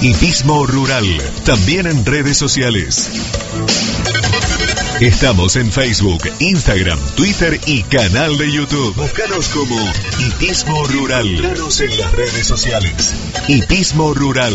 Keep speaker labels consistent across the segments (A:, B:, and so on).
A: Hipismo Rural, también en redes sociales. Estamos en Facebook, Instagram, Twitter y canal de YouTube. Búscanos como Hipismo Rural. Entranos en las redes sociales. Hipismo Rural.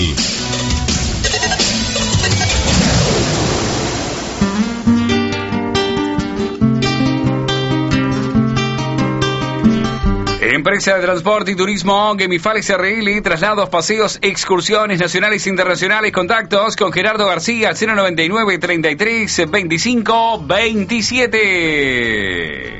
B: Empresa de Transporte y Turismo Gemifal SRL, traslados, paseos, excursiones nacionales e internacionales. Contactos con Gerardo García, 099 33 25 27.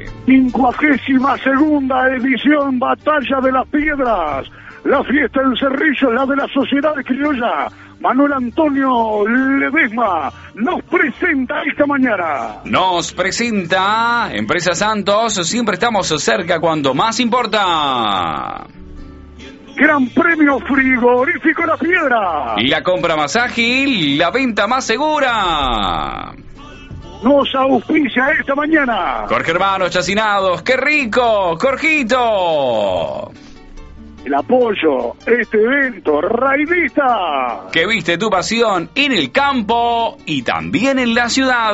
C: 52ª edición Batalla de las Piedras. La fiesta en Cerrillo, la de la Sociedad Criolla. Manuel Antonio Ledesma nos presenta esta mañana.
B: Nos presenta Empresa Santos, siempre estamos cerca cuando más importa.
C: Gran premio frigorífico La Piedra.
B: La compra más ágil, la venta más segura.
C: Nos auspicia esta mañana
B: Jorge Hermanos Chacinados, ¡qué rico! ¡Jorgito!
C: El apoyo, este evento, Raidista.
B: Que viste tu pasión en el campo y también en la ciudad.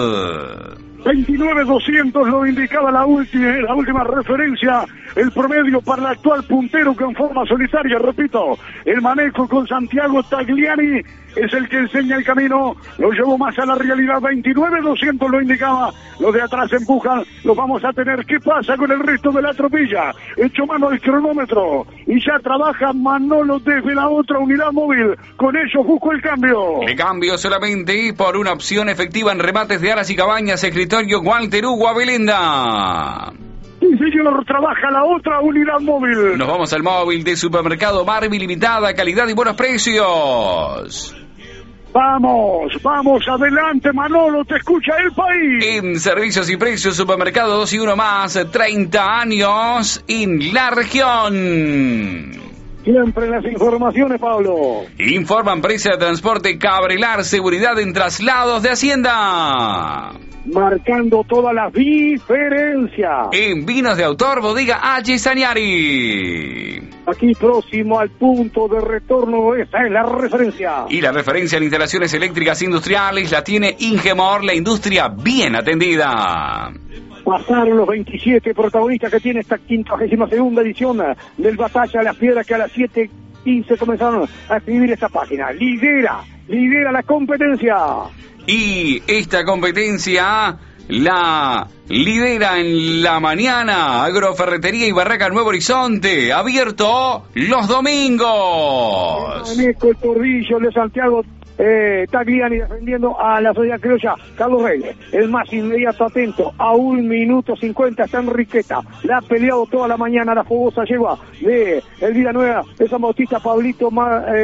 C: 29.200 lo indicaba la última referencia, el promedio para el actual puntero que en forma solitaria, repito, el manejo con Santiago Tagliani es el que enseña el camino, lo llevó más a la realidad. 29.200 lo indicaba, los de atrás empujan, los vamos a tener. ¿Qué pasa con el resto de la tropilla? Hecho mano al cronómetro y ya trabaja Manolo desde la otra unidad móvil, con ellos busco el cambio.
B: Le cambio solamente por una opción efectiva en remates de aras y cabañas, escritorio Walter Hugo Abelenda.
C: Sí, señor, trabaja la otra unidad móvil.
B: Nos vamos al móvil de Supermercado Marvi, limitada, calidad y buenos precios.
C: Vamos adelante, Manolo, te escucha el país.
B: En servicios y precios, Supermercado 2 y 1 más, 30 años en la región.
C: Siempre las informaciones, Pablo.
B: Informa Empresa de Transporte Cabrelar, seguridad en traslados de Hacienda.
C: Marcando todas las diferencias.
B: En vinos de autor, bodega H. Saniari.
C: Aquí próximo al punto de retorno, esa es la referencia.
B: Y la referencia en instalaciones eléctricas industriales la tiene Ingemor, la industria bien atendida.
C: Pasaron los 27 protagonistas que tiene esta 52ª edición del Batalla de las Piedras, que a las 7:15 comenzaron a escribir esta página. Lidera la competencia.
B: Y esta competencia la lidera en la mañana Agroferretería y Barraca Nuevo Horizonte, abierto los domingos.
C: El Tordillo de Santiago Tagliani defendiendo a la Sociedad Criolla. Carlos Reyes, el más inmediato, atento, a 1 minuto 50 está Enriqueta, la ha peleado toda la mañana, la fogosa lleva de el Villanueva de San Bautista. Paulito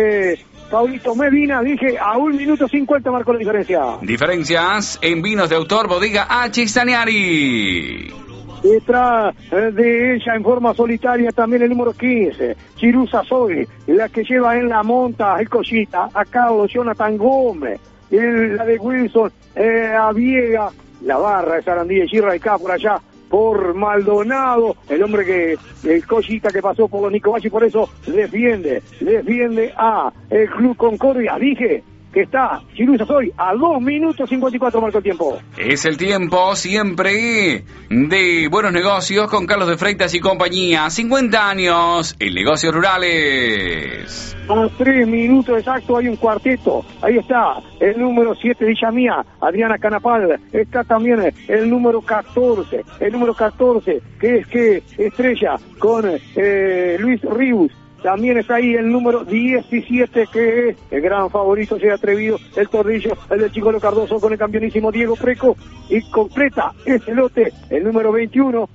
C: Medina, dije, a 1 minuto 50 marcó la diferencia.
B: Diferencias en vinos de autor, bodega H. Saniari.
C: Detrás de ella en forma solitaria también el número 15, Chirusa Soy, la que lleva en la monta el Collita, a Carlos Jonathan Gómez, la de Wilson, a Viega, la barra de Sarandí de Girra y K por allá, por Maldonado, el hombre el Collita que pasó por los Nicobachi, por eso defiende a el Club Concordia. Dije que está Chirusa Soy a 2 minutos 54 marcó el tiempo.
B: Es el tiempo siempre de buenos negocios con Carlos de Freitas y compañía. 50 años en negocios rurales.
C: A 3 minutos exacto hay un cuarteto. Ahí está el número 7 de Villamía, Adriana Canapal. Está también el número 14. El número 14 que es que estrella con Luis Ribus. También está ahí el número 17, que es el gran favorito, se ha atrevido, el Tordillo, el del Chicolo Cardoso con el campeonísimo Diego Preco, y completa ese lote, el número 21,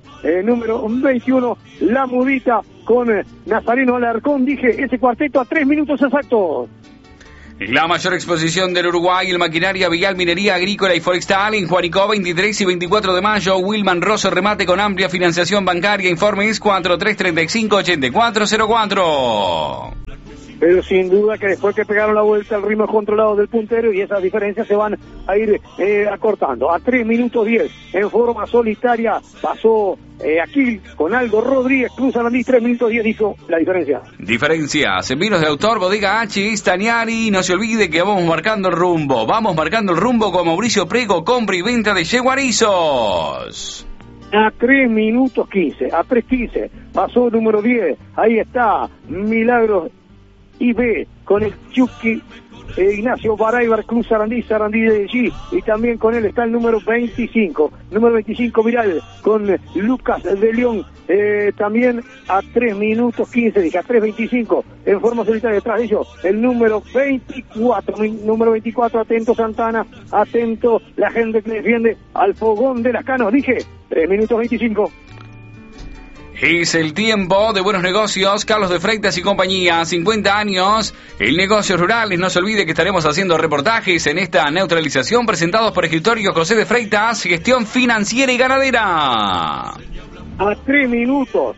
C: la Mudita con Nazareno Alarcón. Dije, ese cuarteto a 3 minutos exactos.
B: La mayor exposición del Uruguay en maquinaria vial, minería agrícola y forestal en Juanico, 23 y 24 de mayo. Wilman Rosso, remate con amplia financiación bancaria. Informes 4335-8404.
C: pero sin duda que después que pegaron la vuelta el ritmo controlado del puntero y esas diferencias se van a ir acortando. A 3 minutos 10 en forma solitaria pasó aquí con Aldo Rodríguez, Cruz Arandí, 3 minutos 10 dijo la diferencia.
B: Diferencias en vinos de autor, Bodega H, Stagnari. No se olvide que vamos marcando el rumbo con Mauricio Prego, compra y venta de yeguarizos.
C: A 3 minutos 15, a 3:15 pasó el número 10, ahí está Milagros IB con el Chucky Ignacio Baraybar, Cruz Sarandí de allí, y también con él está el número 25 Viral con Lucas de León, también a 3 minutos 15, dije a 3:25 en forma solitaria detrás de ellos el número 24, atento Santana, atento la gente que defiende al fogón de las Canos, dije 3 minutos 25.
B: Es el tiempo de buenos negocios, Carlos de Freitas y compañía, 50 años, el negocio rural. No se olvide que estaremos haciendo reportajes en esta neutralización presentados por Escritorio José de Freitas, gestión financiera y ganadera.
C: A 3 minutos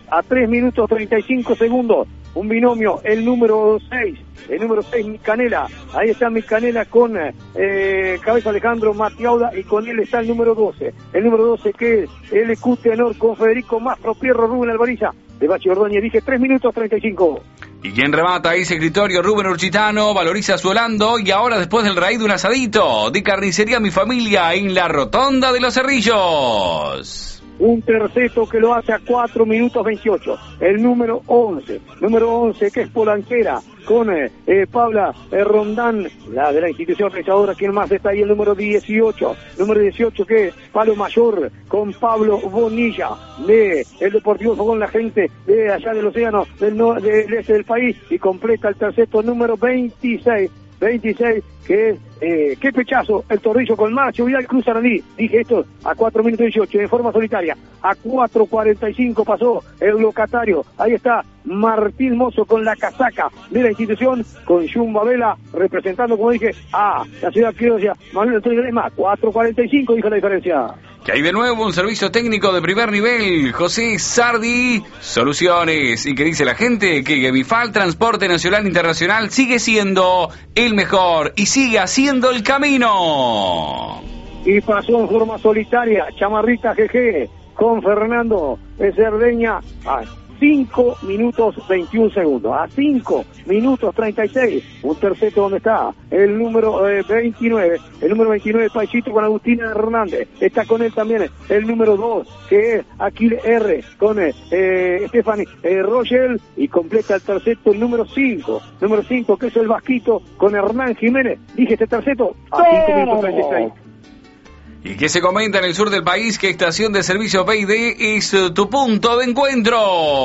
C: 35 segundos, un binomio, el número 6, Micanela, ahí está Micanela con Cabeza Alejandro Matiauda y con él está el número 12 que es el LQ Tenor con Federico Mastro, Pierro Rubén Alvariza de Bachi Ordóñez, dije 3 minutos 35.
B: Y quien remata ese Escritorio Rubén Urchitano, valoriza su Holando y ahora después del raíz de un asadito de Carnicería Mi Familia en la Rotonda de los Cerrillos.
C: Un terceto que lo hace a 4 minutos 28. El número 11 que es Polanquera con Paula Rondán, la de la institución realizadora, quien más está ahí, el número 18 que es Palo Mayor con Pablo Bonilla de el Deportivo Fogón, la gente de allá del océano del este del país, y completa el terceto número 26 que es qué pechazo, el Torrillo con Marcio Vidal, Cruz Arandí, dije esto a 4 minutos 18 en forma solitaria, a 4:45 pasó el locatario, ahí está Martín Mozo con la casaca de la institución, con Jumba Vela representando, como dije, a la ciudad criolla Manuel Antonio Ledesma, 4:45 dijo la diferencia.
B: Que hay de nuevo un servicio técnico de primer nivel, José Sardi Soluciones. ¿Y qué dice la gente? Que Gemifal Transporte Nacional Internacional sigue siendo el mejor y sigue haciendo el camino.
C: Y pasó en forma solitaria Chamarrita GG con Fernando Cerdeña a 5 minutos 21 segundos, a 5 minutos 36, un terceto donde está el número 29, Paichito con Agustina Hernández, está con él también el número 2, que es Aquiles R, con Stephanie Rochelle, y completa el terceto el número 5, que es el Vasquito, con Hernán Jiménez, dije este terceto, a 5 minutos 36.
B: ¿Y qué se comenta en el sur del país? Que estación de servicio PID es tu punto de encuentro.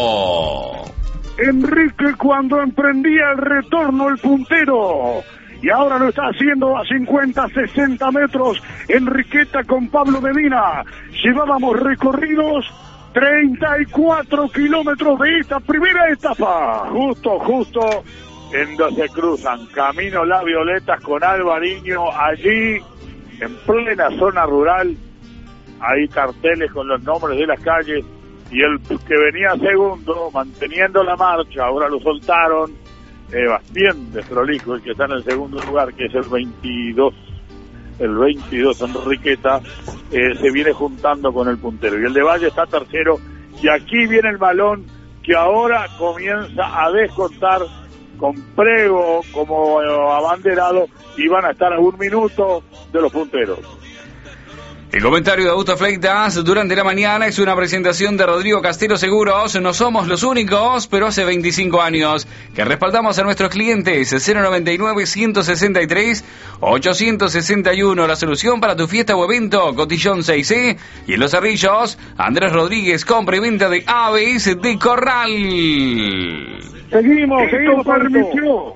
D: Enrique cuando emprendía el retorno el puntero, y ahora lo está haciendo a 50-60 metros, Enriqueta con Pablo Medina. Llevábamos recorridos 34 kilómetros de esta primera etapa.
E: Justo en donde se cruzan Camino Las Violetas con Alvariño, allí en plena zona rural, hay carteles con los nombres de las calles, y el que venía segundo, manteniendo la marcha, ahora lo soltaron, bien desprolijo, el que está en el segundo lugar, que es el 22 Enriqueta, se viene juntando con el puntero, y el de Valle está tercero, y aquí viene el balón, que ahora comienza a descontar, con Prego como abanderado, y van a estar a 1 minuto de los punteros.
B: El comentario de Augusto Fleitas durante la mañana es una presentación de Rodrigo Castelo Seguros. No somos los únicos, pero hace 25 años que respaldamos a nuestros clientes. 099-163-861, la solución para tu fiesta o evento. Cotillón 6C. Y en Los Cerrillos, Andrés Rodríguez, compra y venta de aves de corral.
C: Seguimos,
D: permitió.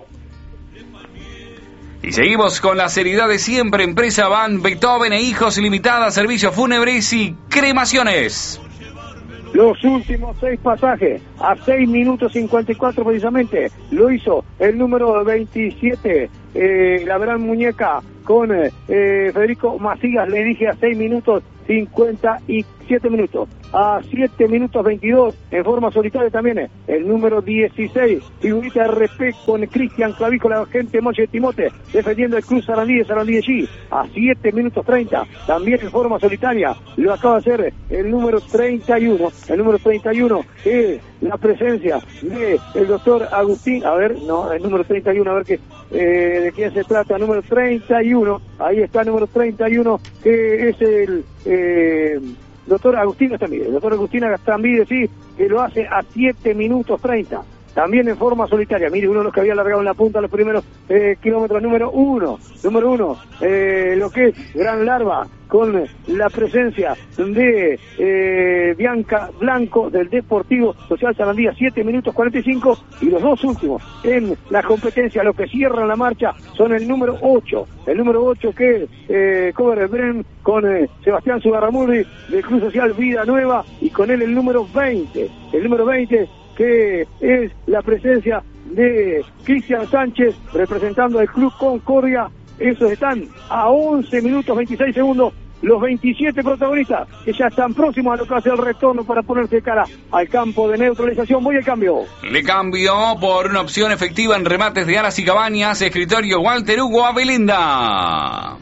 B: Y seguimos con la seriedad de siempre. Empresa Van Beethoven e Hijos Limitada, servicios fúnebres y cremaciones.
C: Los últimos 6 pasajes, a 6 minutos 54 precisamente, lo hizo el número 27, la gran muñeca, con Federico Macías, le dije a 6 minutos 57 minutos. a 7 minutos 22, en forma solitaria también, el número 16, figurita RP con Cristian Clavícola, agente Moche Timote, defendiendo el Cruz Sarandí de G, a 7 minutos 30, también en forma solitaria, lo acaba de hacer el número 31, es la presencia de el doctor Agustín, el número 31, a ver de quién se trata, número 31, ahí está el número 31, que es el doctor Agustín Gastambide. El doctor Agustín Gastambide, sí, que lo hace a 7 minutos 30. También en forma solitaria. Mire, uno de los que había alargado en la punta los primeros kilómetros, número uno, lo que es Gran Larva, con la presencia de Bianca Blanco del Deportivo Social Sarandí, 7 minutos 45, y los dos últimos en la competencia, los que cierran la marcha, son el número 8 que es Cover Bren, con Sebastián Zugarramurdi del Club Social Vida Nueva, y con él el número 20, que es la presencia de Cristian Sánchez representando al Club Concordia. Esos están a 11 minutos 26 segundos, los 27 protagonistas que ya están próximos a lo que hace el retorno para ponerse cara al campo de neutralización. Voy al cambio.
B: Le cambio por una opción efectiva en remates de alas y cabañas, escritorio Walter Hugo Abelenda.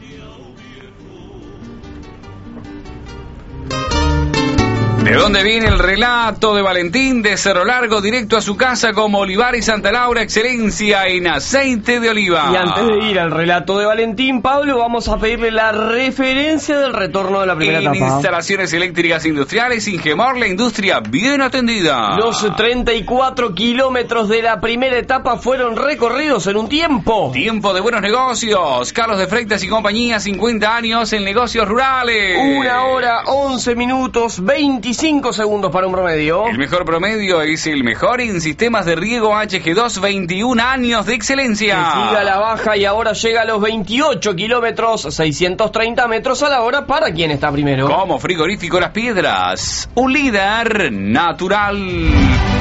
B: ¿De dónde viene el relato de Valentín? De Cerro Largo, directo a su casa como Olivar y Santa Laura, excelencia en aceite de oliva.
F: Y antes de ir al relato de Valentín, Pablo, vamos a pedirle la referencia del retorno de la primera etapa.
B: Instalaciones eléctricas industriales, Ingemar, la industria bien atendida.
F: Los 34 kilómetros de la primera etapa fueron recorridos en un tiempo.
B: Tiempo de buenos negocios. Carlos de Freitas y compañía, 50 años en negocios rurales.
F: 1 hora, 11 minutos, 25 segundos para un promedio.
B: El mejor promedio es el mejor en sistemas de riego HG2, 21 años de excelencia.
F: Que siga la baja y ahora llega a los 28 kilómetros, 630 metros a la hora para quien está primero.
B: Como Frigorífico Las Piedras, un líder natural.